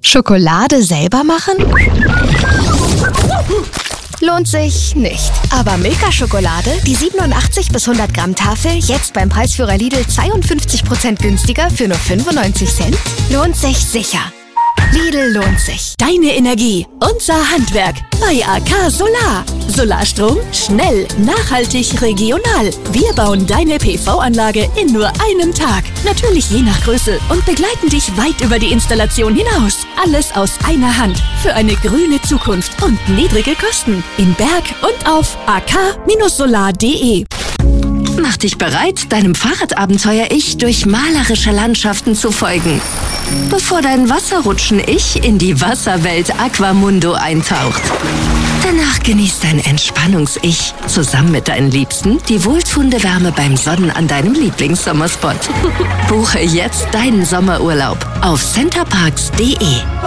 Schokolade selber machen? Lohnt sich nicht. Aber Milka-Schokolade, die 87 bis 100 Gramm Tafel, jetzt beim Preisführer Lidl 52% günstiger für nur 95 Cent? Lohnt sich sicher. Lidl lohnt sich. Deine Energie, unser Handwerk bei AK Solar. Solarstrom, schnell, nachhaltig, regional. Wir bauen deine PV-Anlage in nur einem Tag. Natürlich je nach Größe und begleiten dich weit über die Installation hinaus. Alles aus einer Hand für eine grüne Zukunft und niedrige Kosten. In Berg und auf ak-solar.de. Mach dich bereit, deinem Fahrradabenteuer-Ich durch malerische Landschaften zu folgen, bevor dein Wasserrutschen-Ich in die Wasserwelt Aquamundo eintaucht. Danach genießt dein Entspannungs-Ich zusammen mit deinen Liebsten die wohltuende Wärme beim Sonnen an deinem Lieblingssommerspot. Buche jetzt deinen Sommerurlaub auf centerparks.de.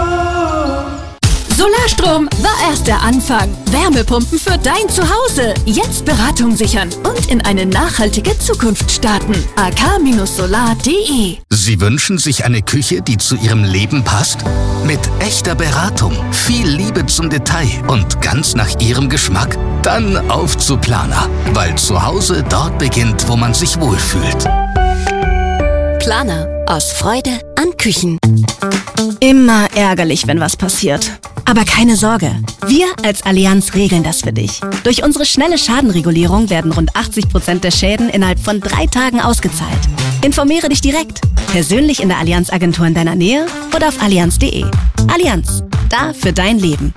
Solarstrom war erst der Anfang. Wärmepumpen für dein Zuhause. Jetzt Beratung sichern und in eine nachhaltige Zukunft starten. ak-solar.de. Sie wünschen sich eine Küche, die zu Ihrem Leben passt? Mit echter Beratung, viel Liebe zum Detail und ganz nach Ihrem Geschmack? Dann auf zu Planer, weil zu Hause dort beginnt, wo man sich wohlfühlt. Planer, aus Freude an Küchen. Immer ärgerlich, wenn was passiert. Aber keine Sorge, wir als Allianz regeln das für dich. Durch unsere schnelle Schadenregulierung werden rund 80% der Schäden innerhalb von 3 Tagen ausgezahlt. Informiere dich direkt, persönlich in der Allianz-Agentur in deiner Nähe oder auf allianz.de. Allianz, da für dein Leben.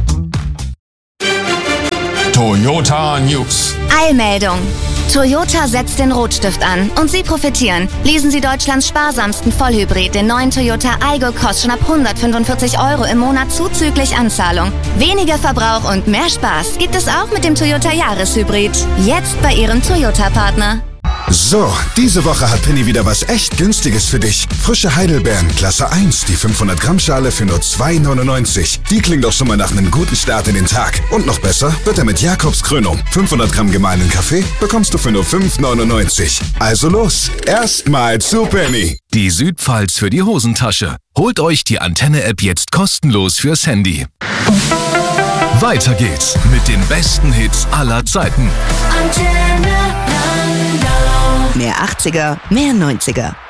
Toyota News. Eilmeldung. Toyota setzt den Rotstift an und Sie profitieren. Lesen Sie Deutschlands sparsamsten Vollhybrid, den neuen Toyota Aygo Cross, schon ab 145 € im Monat zuzüglich Anzahlung. Weniger Verbrauch und mehr Spaß gibt es auch mit dem Toyota Jahreshybrid. Jetzt bei Ihrem Toyota-Partner. So, diese Woche hat Penny wieder was echt Günstiges für dich. Frische Heidelbeeren, Klasse 1, die 500 Gramm Schale für nur 2,99. Die klingt doch schon mal nach einem guten Start in den Tag. Und noch besser wird er mit Jakobs Krönung. 500 Gramm gemahlenen Kaffee bekommst du für nur 5,99. Also los, erstmal zu Penny. Die Südpfalz für die Hosentasche. Holt euch die Antenne-App jetzt kostenlos fürs Handy. Weiter geht's mit den besten Hits aller Zeiten. Mehr 80er, mehr 90er.